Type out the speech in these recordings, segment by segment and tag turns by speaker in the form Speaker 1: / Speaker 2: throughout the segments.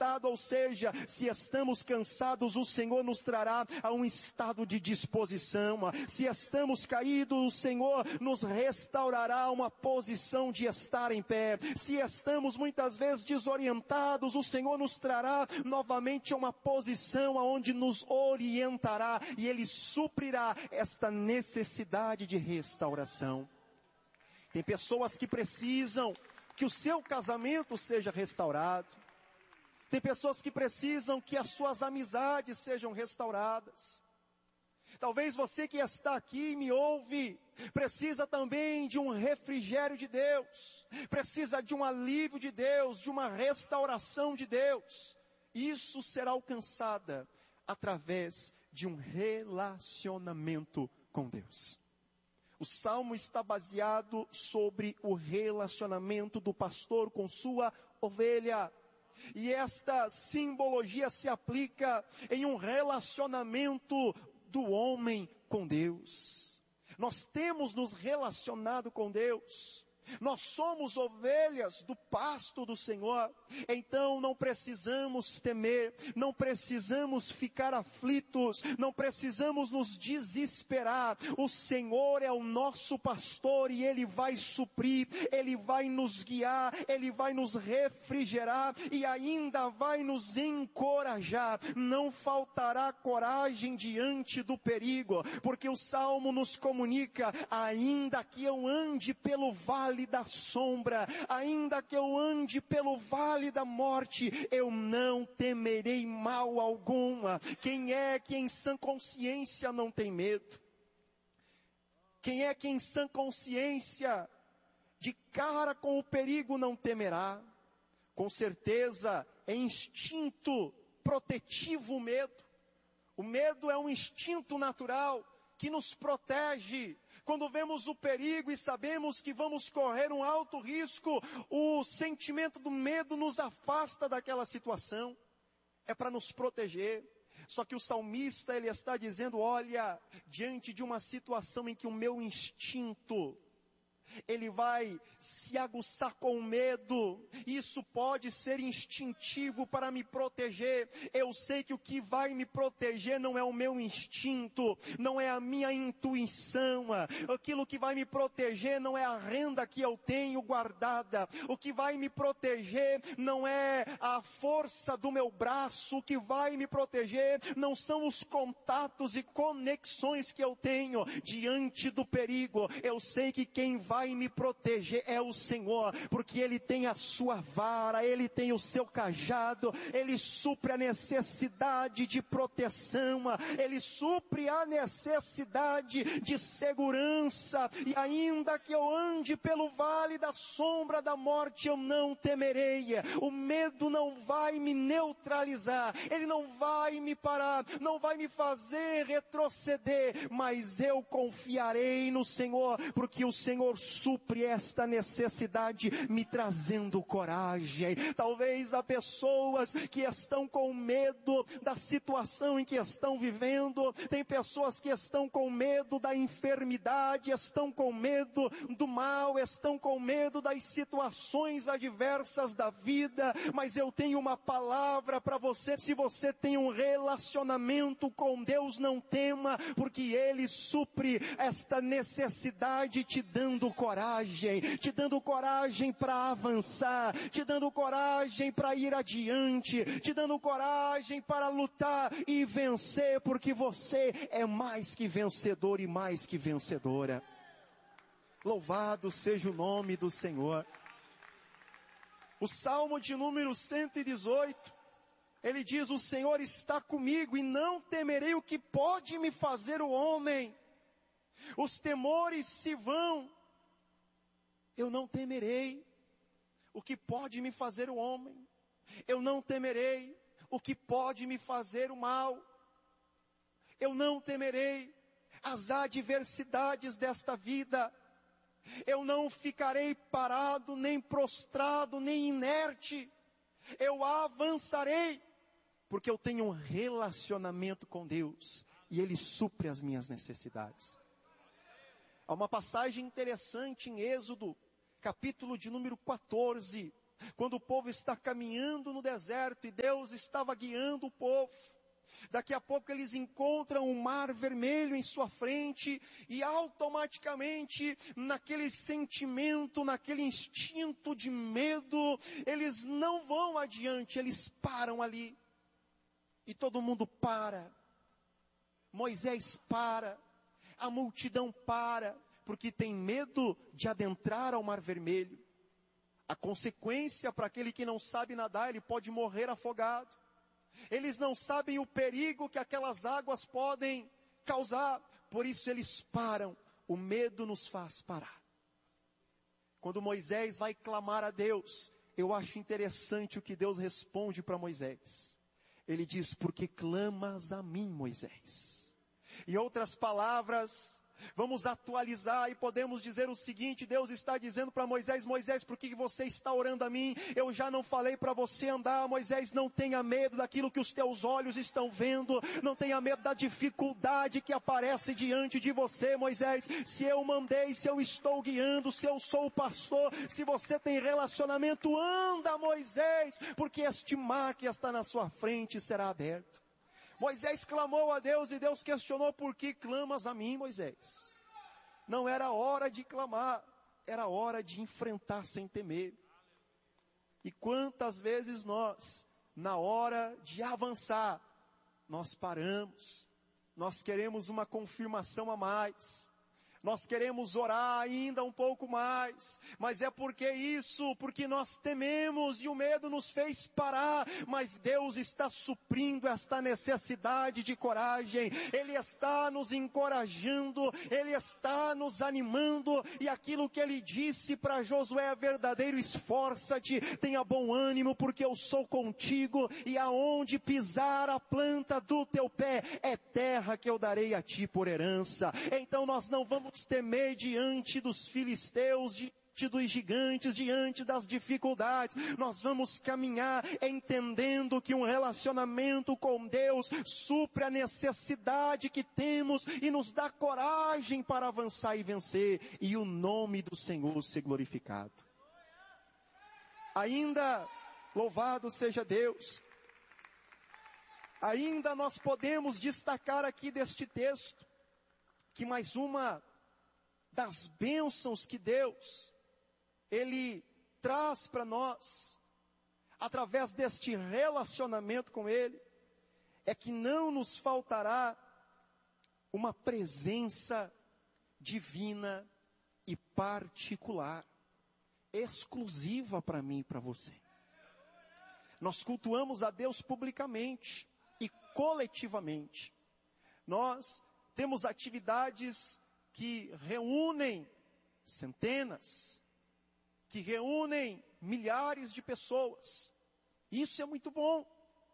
Speaker 1: estado, ou seja, se estamos cansados, o Senhor nos trará a um estado de disposição. Se estamos caídos, o Senhor nos restaurará uma posição de estar em pé. Se estamos muitas vezes desorientados, o Senhor nos trará novamente a uma posição onde nos orientará e Ele suprirá esta necessidade de restauração. Tem pessoas que precisam que o seu casamento seja restaurado. Tem pessoas que precisam que as suas amizades sejam restauradas. Talvez você que está aqui e me ouve, precisa também de um refrigério de Deus, precisa de um alívio de Deus, de uma restauração de Deus. Isso será alcançada através de um relacionamento com Deus. O salmo está baseado sobre o relacionamento do pastor com sua ovelha. E esta simbologia se aplica em um relacionamento do homem com Deus. Nós temos nos relacionado com Deus. Nós somos ovelhas do pasto do Senhor. Então não precisamos temer, não precisamos ficar aflitos, não precisamos nos desesperar. O Senhor é o nosso pastor e Ele vai suprir, Ele vai nos guiar, Ele vai nos refrigerar e ainda vai nos encorajar. Não faltará coragem diante do perigo, porque o Salmo nos comunica: ainda que eu ande pelo vale da sombra, ainda que eu ande pelo vale da morte, eu não temerei mal alguma. Quem é que em sã consciência não tem medo? Quem é que em sã consciência, de cara com o perigo, não temerá? Com certeza é instinto protetivo o medo. O medo é um instinto natural que nos protege. Quando vemos o perigo e sabemos que vamos correr um alto risco, o sentimento do medo nos afasta daquela situação. É para nos proteger. Só que o salmista, ele está dizendo: olha, diante de uma situação em que o meu instinto, ele vai se aguçar com medo, isso pode ser instintivo para me proteger. Eu sei que o que vai me proteger não é o meu instinto, não é a minha intuição. Aquilo que vai me proteger não é a renda que eu tenho guardada. O que vai me proteger não é a força do meu braço. O que vai me proteger não são os contatos e conexões que eu tenho diante do perigo. Eu sei que quem vai me proteger é o Senhor, porque Ele tem a sua vara, Ele tem o seu cajado, Ele supre a necessidade de proteção, Ele supre a necessidade de segurança. E ainda que eu ande pelo vale da sombra da morte, eu não temerei. O medo não vai me neutralizar, ele não vai me parar, não vai me fazer retroceder, mas eu confiarei no Senhor, porque o Senhor supre esta necessidade, me trazendo coragem. Talvez há pessoas que estão com medo da situação em que estão vivendo, tem pessoas que estão com medo da enfermidade, estão com medo do mal, estão com medo das situações adversas da vida, mas eu tenho uma palavra para você: se você tem um relacionamento com Deus, não tema, porque Ele supre esta necessidade, te dando coragem para avançar, te dando coragem para ir adiante, te dando coragem para lutar e vencer, porque você é mais que vencedor e mais que vencedora. Louvado seja o nome do Senhor. O Salmo de número 118, ele diz: o Senhor está comigo e não temerei o que pode me fazer o homem. Os temores se vão, eu não temerei o que pode me fazer o homem. Eu não temerei o que pode me fazer o mal. Eu não temerei as adversidades desta vida. Eu não ficarei parado, nem prostrado, nem inerte. Eu avançarei, porque eu tenho um relacionamento com Deus e Ele supre as minhas necessidades. Há uma passagem interessante em Êxodo, capítulo de número 14. quando o povo está caminhando no deserto e Deus estava guiando o povo. Daqui a pouco eles encontram um mar vermelho em sua frente e automaticamente, naquele sentimento, naquele instinto de medo, eles não vão adiante, eles param ali. E todo mundo para. Moisés para, a multidão para, porque tem medo de adentrar ao mar vermelho. A consequência para aquele que não sabe nadar, ele pode morrer afogado. Eles não sabem o perigo que aquelas águas podem causar. Por isso eles param. O medo nos faz parar. Quando Moisés vai clamar a Deus, eu acho interessante o que Deus responde para Moisés. Ele diz, porque clamas a mim, Moisés. Em outras palavras, vamos atualizar e podemos dizer o seguinte, Deus está dizendo para Moisés, Moisés, por que você está orando a mim? Eu já não falei para você andar, Moisés, não tenha medo daquilo que os teus olhos estão vendo, não tenha medo da dificuldade que aparece diante de você, Moisés. Se eu mandei, se eu estou guiando, se eu sou o pastor, se você tem relacionamento, anda, Moisés, porque este mar que está na sua frente será aberto. Moisés clamou a Deus e Deus questionou, por que clamas a mim, Moisés? Não era hora de clamar, era hora de enfrentar sem temer. E quantas vezes nós, na hora de avançar, nós paramos, nós queremos uma confirmação a mais. Nós queremos orar ainda um pouco mais, mas é porque nós tememos e o medo nos fez parar, mas Deus está suprindo esta necessidade de coragem, Ele está nos encorajando, Ele está nos animando, e aquilo que Ele disse para Josué é verdadeiro, esforça-te, tenha bom ânimo, porque eu sou contigo, e aonde pisar a planta do teu pé, é terra que eu darei a ti por herança. Então nós não vamos temer diante dos filisteus, diante dos gigantes, diante das dificuldades. Nós vamos caminhar entendendo que um relacionamento com Deus supre a necessidade que temos e nos dá coragem para avançar e vencer, e o nome do Senhor ser glorificado. Ainda, louvado seja Deus, ainda nós podemos destacar aqui deste texto, que mais uma das bênçãos que Deus, Ele traz para nós, através deste relacionamento com Ele, é que não nos faltará uma presença divina e particular, exclusiva para mim e para você. Nós cultuamos a Deus publicamente e coletivamente. Nós temos atividades que reúnem centenas, que reúnem milhares de pessoas. Isso é muito bom.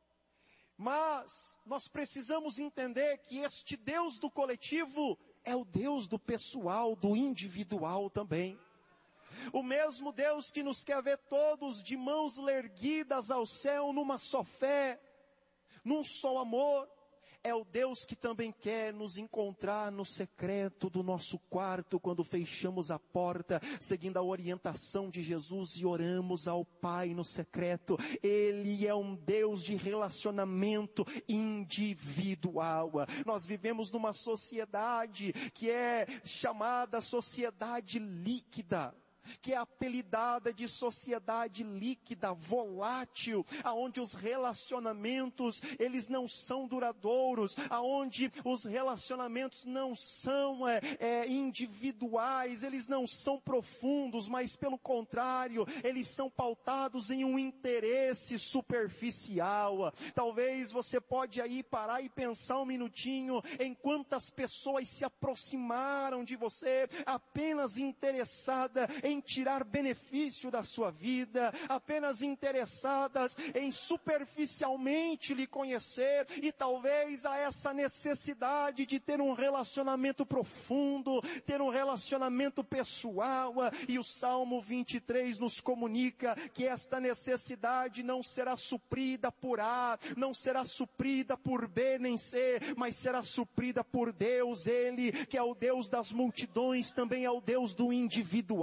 Speaker 1: Mas nós precisamos entender que este Deus do coletivo é o Deus do pessoal, do individual também. O mesmo Deus que nos quer ver todos de mãos erguidas ao céu, numa só fé, num só amor, é o Deus que também quer nos encontrar no secreto do nosso quarto, quando fechamos a porta, seguindo a orientação de Jesus e oramos ao Pai no secreto. Ele é um Deus de relacionamento individual. Nós vivemos numa sociedade que é chamada sociedade líquida, que é apelidada de sociedade líquida, volátil, aonde os relacionamentos, eles não são duradouros, aonde os relacionamentos não são individuais, eles não são profundos, mas pelo contrário, eles são pautados em um interesse superficial. Talvez você pode aí parar e pensar um minutinho em quantas pessoas se aproximaram de você, apenas interessada em tirar benefício da sua vida, apenas interessadas em superficialmente lhe conhecer, e talvez há essa necessidade de ter um relacionamento profundo, ter um relacionamento pessoal, e o Salmo 23 nos comunica que esta necessidade não será suprida por A, não será suprida por B nem C, mas será suprida por Deus. Ele, que é o Deus das multidões, também é o Deus do individual.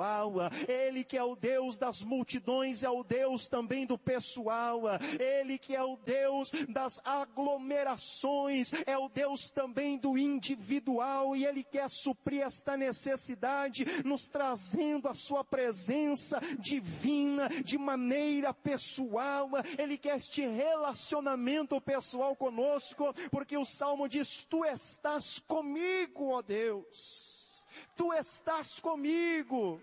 Speaker 1: Ele que é o Deus das multidões, é o Deus também do pessoal. Ele que é o Deus das aglomerações, é o Deus também do individual, e Ele quer suprir esta necessidade, nos trazendo a sua presença divina, de maneira pessoal. Ele quer este relacionamento pessoal conosco, porque o Salmo diz: Tu estás comigo, ó Deus, Tu estás comigo.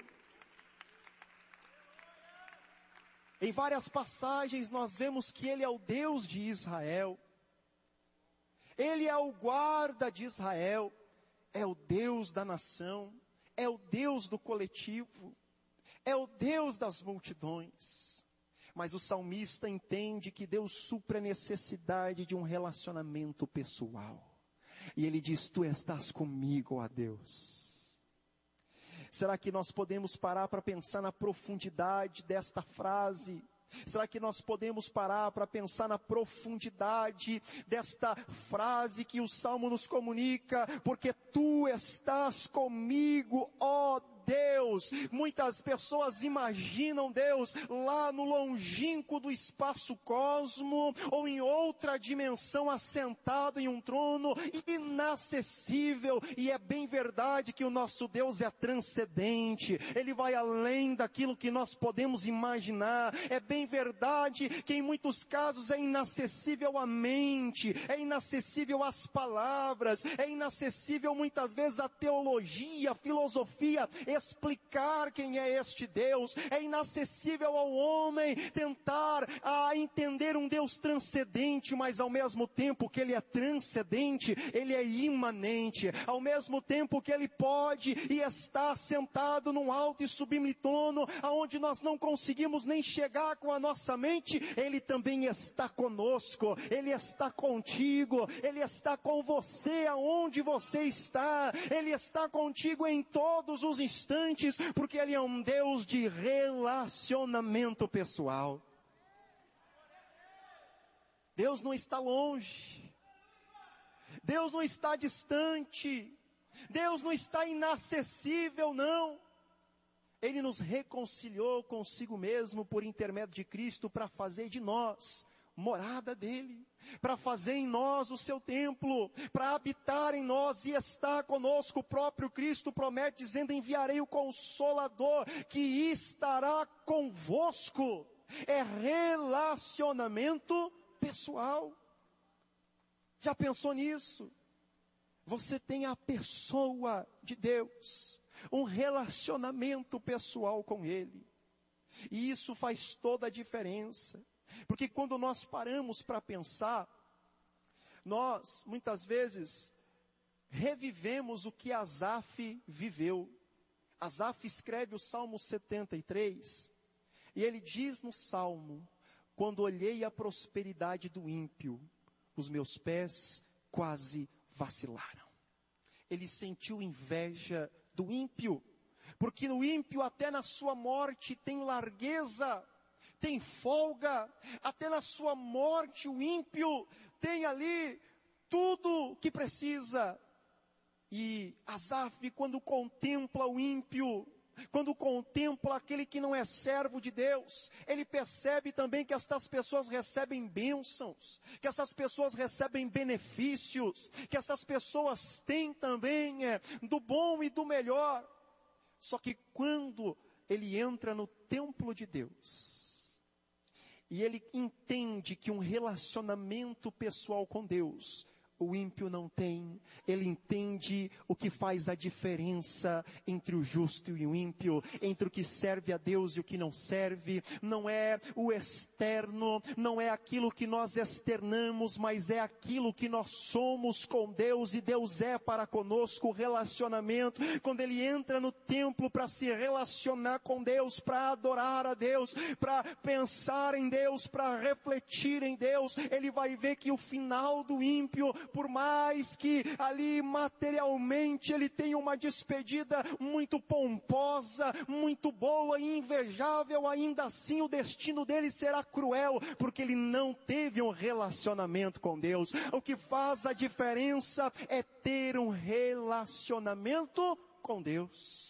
Speaker 1: Em várias passagens nós vemos que Ele é o Deus de Israel, Ele é o guarda de Israel, é o Deus da nação, é o Deus do coletivo, é o Deus das multidões. Mas o salmista entende que Deus supre a necessidade de um relacionamento pessoal. E ele diz: Tu estás comigo, ó Deus. Será que nós podemos parar para pensar na profundidade desta frase? Será que nós podemos parar para pensar na profundidade desta frase que o Salmo nos comunica? Porque Tu estás comigo, ó Deus. Muitas pessoas imaginam Deus lá no longínquo do espaço cosmo, ou em outra dimensão, assentado em um trono inacessível. E é bem verdade que o nosso Deus é transcendente, Ele vai além daquilo que nós podemos imaginar. É bem verdade que em muitos casos é inacessível à mente, é inacessível às palavras, é inacessível muitas vezes à teologia, à filosofia, explicar quem é este Deus. É inacessível ao homem tentar entender um Deus transcendente, mas ao mesmo tempo que Ele é transcendente, Ele é imanente. Ao mesmo tempo que Ele pode e está sentado num alto e sublime trono, aonde nós não conseguimos nem chegar com a nossa mente, Ele também está conosco, Ele está contigo, Ele está com você aonde você está, Ele está contigo em todos os instantes, porque Ele é um Deus de relacionamento pessoal. Deus não está longe, Deus não está distante, Deus não está inacessível, não. Ele nos reconciliou consigo mesmo por intermédio de Cristo, para fazer de nós morada dele, para fazer em nós o seu templo, para habitar em nós e estar conosco. O próprio Cristo promete dizendo: enviarei o Consolador que estará convosco. É relacionamento pessoal. Já pensou nisso? Você tem a pessoa de Deus, um relacionamento pessoal com Ele, e isso faz toda a diferença. Porque quando nós paramos para pensar, nós muitas vezes revivemos o que Asaf viveu. Asaf escreve o Salmo 73, e ele diz no Salmo: quando olhei a prosperidade do ímpio, os meus pés quase vacilaram. Ele sentiu inveja do ímpio, porque o ímpio até na sua morte tem largueza, tem folga. Até na sua morte o ímpio tem ali tudo que precisa. E Asaf, quando contempla o ímpio, quando contempla aquele que não é servo de Deus, ele percebe também que estas pessoas recebem bênçãos, que essas pessoas recebem benefícios, que essas pessoas têm também do bom e do melhor. Só que quando ele entra no templo de Deus, e ele entende que um relacionamento pessoal com Deus o ímpio não tem, ele entende o que faz a diferença entre o justo e o ímpio, entre o que serve a Deus e o que não serve. Não é o externo, não é aquilo que nós externamos, mas é aquilo que nós somos com Deus, e Deus é para conosco. O relacionamento, quando ele entra no templo para se relacionar com Deus, para adorar a Deus, para pensar em Deus, para refletir em Deus, ele vai ver que o final do ímpio, por mais que ali materialmente ele tenha uma despedida muito pomposa, muito boa e invejável, ainda assim o destino dele será cruel, porque ele não teve um relacionamento com Deus. O que faz a diferença é ter um relacionamento com Deus.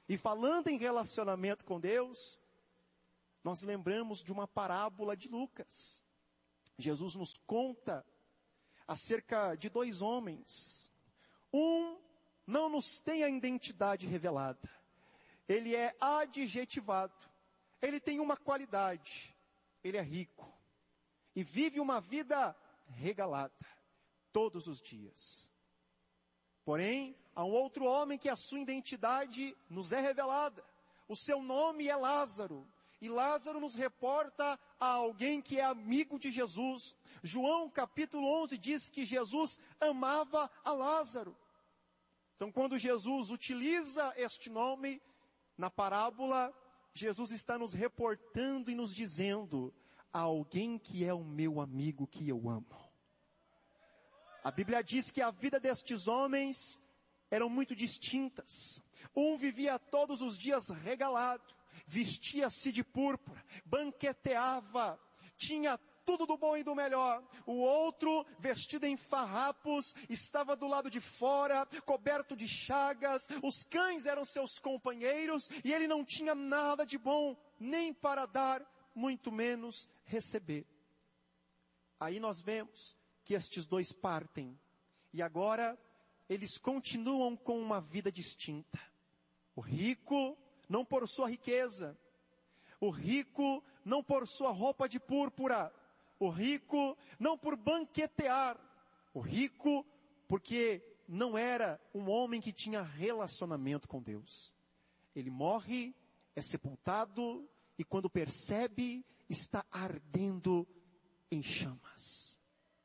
Speaker 1: E falando em relacionamento com Deus, nós lembramos de uma parábola de Lucas. Jesus nos conta acerca de 2 homens. Um não nos tem a identidade revelada. Ele é adjetivado. Ele tem uma qualidade. Ele é rico. E vive uma vida regalada. Todos os dias. Porém, há um outro homem que a sua identidade nos é revelada. O seu nome é Lázaro. E Lázaro nos reporta a alguém que é amigo de Jesus. João capítulo 11 diz que Jesus amava a Lázaro. Então quando Jesus utiliza este nome na parábola, Jesus está nos reportando e nos dizendo a alguém que é o meu amigo que eu amo. A Bíblia diz que a vida destes homens eram muito distintas. Um vivia todos os dias regalado, vestia-se de púrpura, banqueteava, tinha tudo do bom e do melhor. O outro, vestido em farrapos, estava do lado de fora, coberto de chagas, os cães eram seus companheiros, e ele não tinha nada de bom, nem para dar, muito menos receber. Aí nós vemos que estes 2 partem, e agora eles continuam com uma vida distinta. O rico, não por sua riqueza. O rico, não por sua roupa de púrpura. O rico, não por banquetear. O rico, porque não era um homem que tinha relacionamento com Deus. Ele morre, é sepultado, e quando percebe, está ardendo em chamas.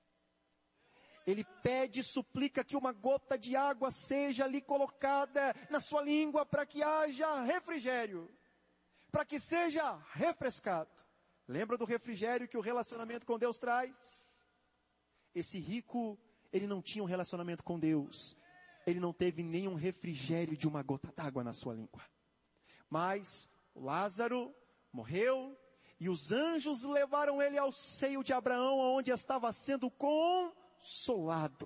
Speaker 1: Ele pede e suplica que uma gota de água seja ali colocada na sua língua para que haja refrigério, para que seja refrescado. Lembra do refrigério que o relacionamento com Deus traz? Esse rico, ele não tinha um relacionamento com Deus. Ele não teve nenhum refrigério de uma gota d'água na sua língua. Mas Lázaro morreu e os anjos levaram ele ao seio de Abraão, onde estava sendo consolado.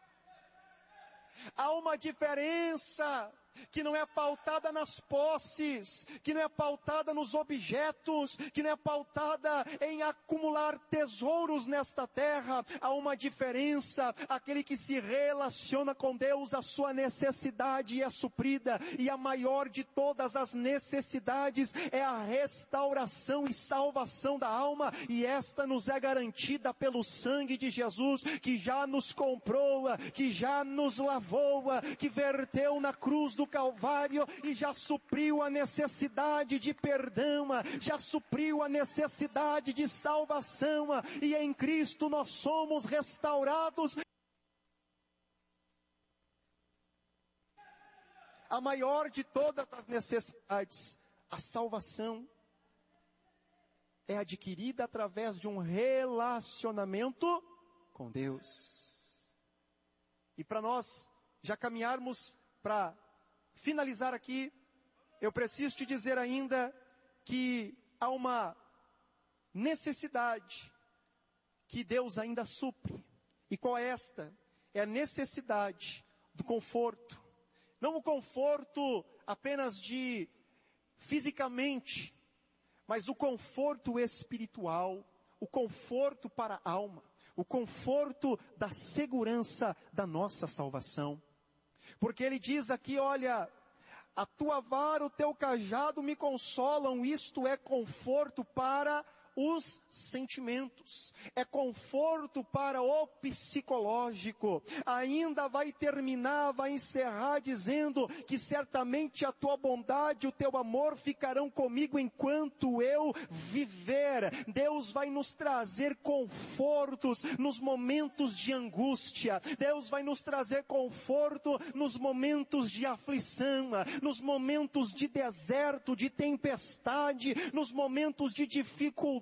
Speaker 1: Há uma diferença que não é pautada nas posses, que não é pautada nos objetos, que não é pautada em acumular tesouros nesta terra. Há uma diferença, aquele que se relaciona com Deus, a sua necessidade é suprida, e a maior de todas as necessidades é a restauração e salvação da alma, e esta nos é garantida pelo sangue de Jesus, que já nos comprou, que já nos lavou, que verteu na cruz do Calvário e já supriu a necessidade de perdão, já supriu a necessidade de salvação, e em Cristo nós somos restaurados. A maior de todas as necessidades, a salvação, é adquirida através de um relacionamento com Deus. E para nós já caminharmos para finalizar aqui, eu preciso te dizer ainda que há uma necessidade que Deus ainda supre. E qual é esta? É a necessidade do conforto. Não o conforto apenas de fisicamente, mas o conforto espiritual, o conforto para a alma, o conforto da segurança da nossa salvação. Porque ele diz aqui, olha, a tua vara, o teu cajado me consolam, isto é conforto para os sentimentos, é conforto para o psicológico. Ainda vai terminar, vai encerrar dizendo que certamente a tua bondade e o teu amor ficarão comigo enquanto eu viver. Deus vai nos trazer confortos nos momentos de angústia, Deus vai nos trazer conforto nos momentos de aflição, nos momentos de deserto, de tempestade, nos momentos de dificuldade.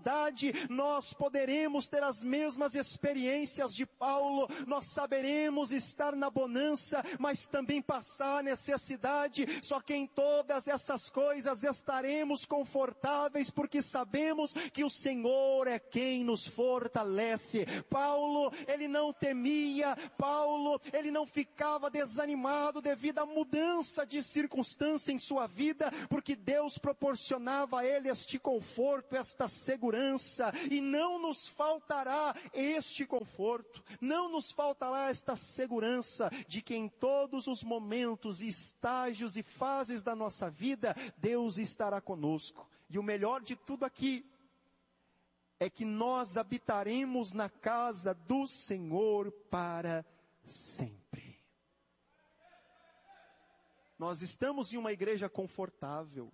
Speaker 1: dificuldade, nós poderemos ter as mesmas experiências de Paulo, nós saberemos estar na bonança, mas também passar necessidade, só que em todas essas coisas estaremos confortáveis, porque sabemos que o Senhor é quem nos fortalece. Paulo, ele não temia, Paulo, ele não ficava desanimado devido à mudança de circunstância em sua vida, porque Deus proporcionava a ele este conforto, esta segurança, e não nos faltará este conforto, não nos faltará esta segurança de que em todos os momentos, estágios e fases da nossa vida, Deus estará conosco. E o melhor de tudo aqui é que nós habitaremos na casa do Senhor para sempre. Nós estamos em uma igreja confortável.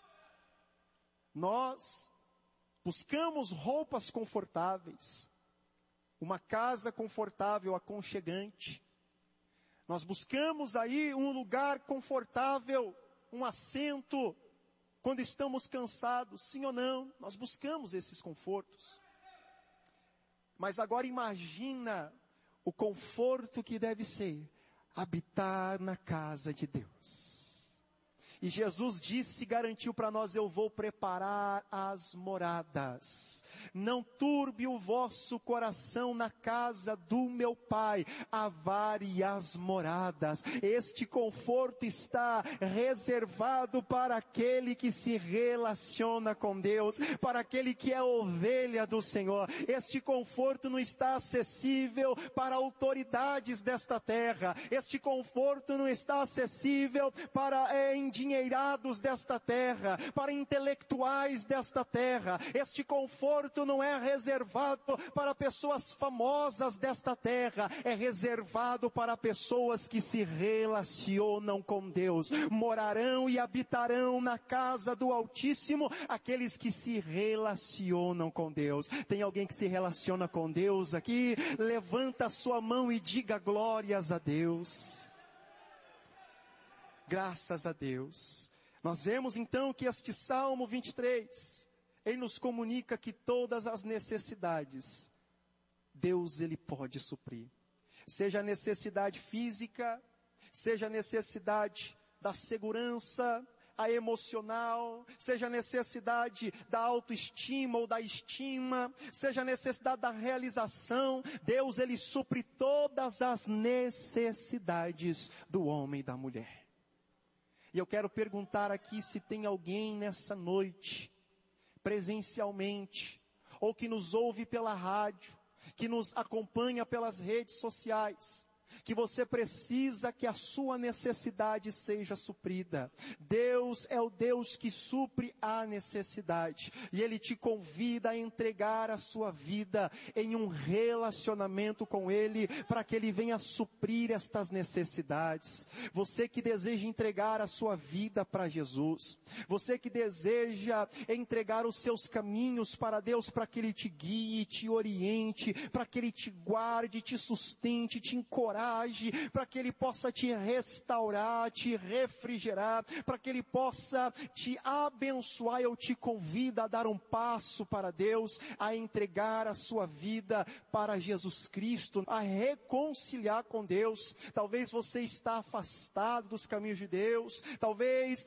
Speaker 1: Nós buscamos roupas confortáveis, uma casa confortável, aconchegante. Nós buscamos aí um lugar confortável, um assento, quando estamos cansados, sim ou não, nós buscamos esses confortos. Mas agora imagina o conforto que deve ser habitar na casa de Deus. E Jesus disse, garantiu para nós, eu vou preparar as moradas. Não turbe o vosso coração, na casa do meu Pai há várias moradas. Este conforto está reservado para aquele que se relaciona com Deus, para aquele que é ovelha do Senhor. Este conforto não está acessível para autoridades desta terra. Este conforto não está acessível para endinheirados desta terra, para intelectuais desta terra. Este conforto não é reservado para pessoas famosas desta terra, é reservado para pessoas que se relacionam com Deus. Morarão e habitarão na casa do Altíssimo aqueles que se relacionam com Deus. Tem alguém que se relaciona com Deus aqui? Levanta a sua mão e diga glórias a Deus. Graças a Deus. Nós vemos então que este Salmo 23, ele nos comunica que todas as necessidades, Deus ele pode suprir. Seja a necessidade física, seja a necessidade da segurança, a emocional, seja a necessidade da autoestima ou da estima, seja a necessidade da realização, Deus ele supre todas as necessidades do homem e da mulher. E eu quero perguntar aqui se tem alguém nessa noite, presencialmente, ou que nos ouve pela rádio, que nos acompanha pelas redes sociais, que você precisa que a sua necessidade seja suprida. Deus é o Deus que supre a necessidade. E Ele te convida a entregar a sua vida em um relacionamento com Ele, para que Ele venha suprir estas necessidades. Você que deseja entregar a sua vida para Jesus, você que deseja entregar os seus caminhos para Deus, para que Ele te guie, te oriente, para que Ele te guarde, te sustente, te encoraje, para que Ele possa te restaurar, te refrigerar, para que Ele possa te abençoar. Eu te convido a dar um passo para Deus, a entregar a sua vida para Jesus Cristo, a reconciliar com Deus. Talvez você está afastado dos caminhos de Deus, talvez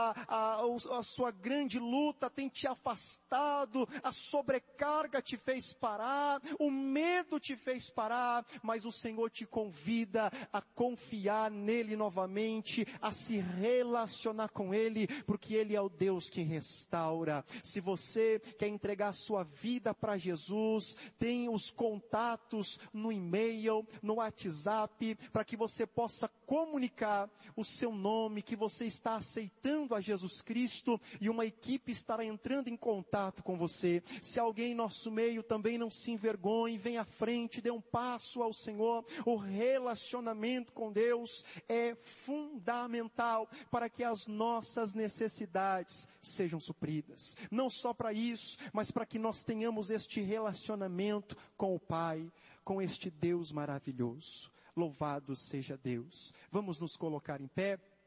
Speaker 1: a sua grande luta tem te afastado, a sobrecarga te fez parar, o medo te fez parar, mas o Senhor te convida a confiar nele novamente, a se relacionar com Ele, porque Ele é o Deus que restaura. Se você quer entregar sua vida para Jesus, tem os contatos no e-mail, no WhatsApp, para que você possa comunicar o seu nome, que você está aceitando a Jesus Cristo, e uma equipe estará entrando em contato com você. Se alguém em nosso meio também não se envergonhe, vem à frente, dê um passo ao Senhor. O relacionamento com Deus é fundamental para que as nossas necessidades sejam supridas. Não só para isso, mas para que nós tenhamos este relacionamento com o Pai, com este Deus maravilhoso. Louvado seja Deus. Vamos nos colocar em pé.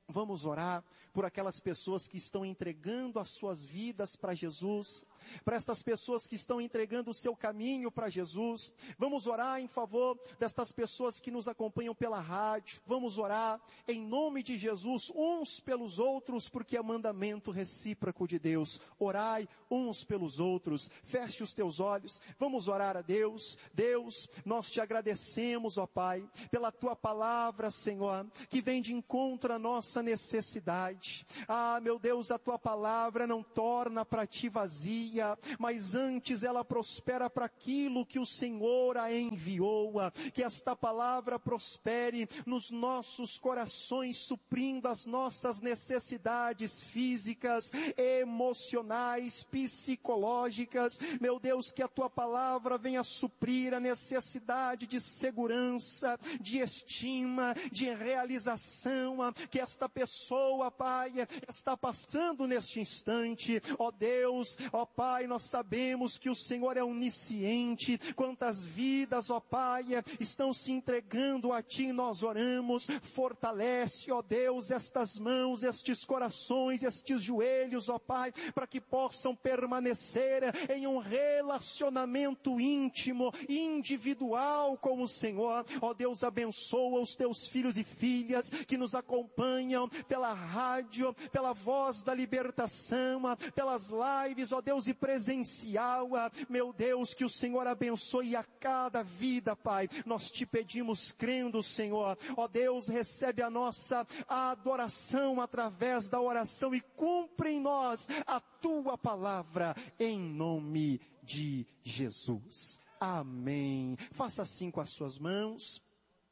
Speaker 1: Vamos orar por aquelas pessoas que estão entregando as suas vidas para Jesus, para estas pessoas que estão entregando o seu caminho para Jesus. Vamos orar em favor destas pessoas que nos acompanham pela rádio. Vamos orar em nome de Jesus, uns pelos outros, porque é mandamento recíproco de Deus. Orai uns pelos outros. Feche os teus olhos. Vamos orar a Deus. Deus, nós te agradecemos, ó Pai, pela tua palavra, Senhor, que vem de encontro à nossa necessidade. Meu Deus, a tua palavra não torna para ti vazia, mas antes ela prospera para aquilo que o Senhor a enviou. Que esta palavra prospere nos nossos corações, suprindo as nossas necessidades físicas, emocionais, psicológicas. Meu Deus, que a tua palavra venha suprir a necessidade de segurança, de estima, de realização, que esta pessoa, Pai, está passando neste instante. Ó Deus, ó Pai, nós sabemos que o Senhor é onisciente. Quantas vidas, ó Pai, estão se entregando a Ti, nós oramos. Fortalece, ó Deus, estas mãos, estes corações, estes joelhos, ó Pai, para que possam permanecer em um relacionamento íntimo, individual com o Senhor. Ó Deus, abençoa os Teus filhos e filhas que nos acompanham pela rádio, pela Voz da Libertação, pelas lives, ó Deus, e presencial. Meu Deus, que o Senhor abençoe a cada vida, Pai. Nós te pedimos crendo, Senhor. Ó Deus, recebe a nossa adoração através da oração e cumpre em nós a tua palavra, em nome de Jesus. Amém. Faça assim com as suas mãos.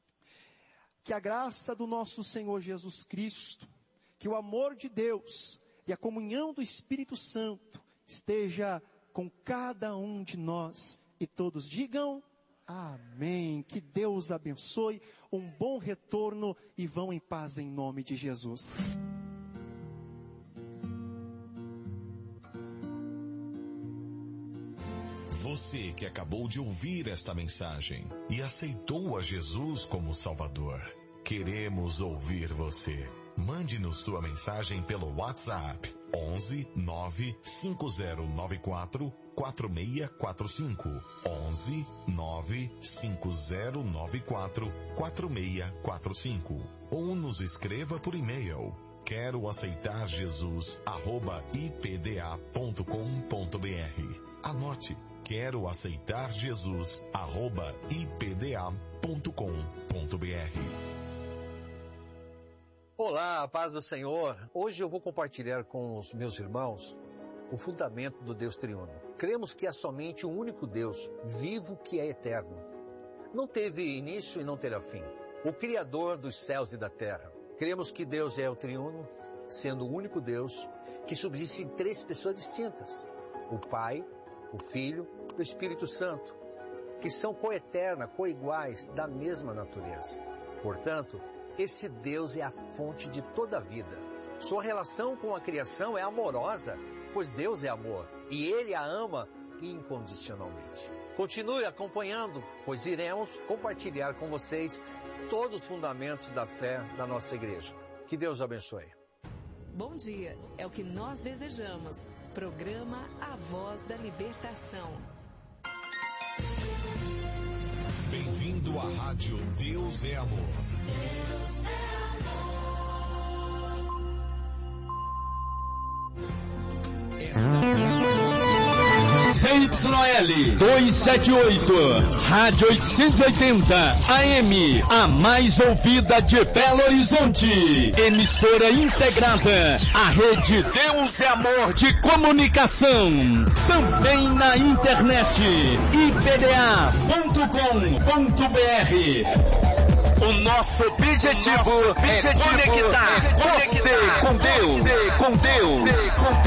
Speaker 1: Que a graça do nosso Senhor Jesus Cristo, que o amor de Deus e a comunhão do Espírito Santo esteja com cada um de nós. E todos digam amém. Que Deus abençoe, um bom retorno e vão em paz em nome de Jesus.
Speaker 2: Você que acabou de ouvir esta mensagem e aceitou a Jesus como Salvador, queremos ouvir você. Mande-nos sua mensagem pelo WhatsApp 11 95094 4645 11 95094 4645 ou nos escreva por e-mail quero aceitar Jesus @ipda.com.br. Anote, quero aceitar Jesus @ipda.com.br.
Speaker 3: Olá, a paz do Senhor. Hoje eu vou compartilhar com os meus irmãos o fundamento do Deus triuno. Cremos que há somente um único Deus, vivo, que é eterno. Não teve início e não terá fim. O Criador dos céus e da terra. Cremos que Deus é o triuno, sendo o único Deus que subsiste em três pessoas distintas. O Pai, o Filho e o Espírito Santo, que são coeterna, coiguais, da mesma natureza. Portanto, esse Deus é a fonte de toda a vida. Sua relação com a criação é amorosa, pois Deus é amor, e Ele a ama incondicionalmente. Continue acompanhando, pois iremos compartilhar com vocês todos os fundamentos da fé da nossa igreja. Que Deus abençoe.
Speaker 4: Bom dia, é o que nós desejamos. Programa A Voz da Libertação.
Speaker 2: Bem-vindo à Rádio Deus é Amor.
Speaker 4: Deus é
Speaker 5: ZYL 278, Rádio 880, AM, a mais ouvida de Belo Horizonte. Emissora integrada à rede Deus é Amor de comunicação. Também na internet, ipda.com.br. O nosso objetivo é conectar você com Deus.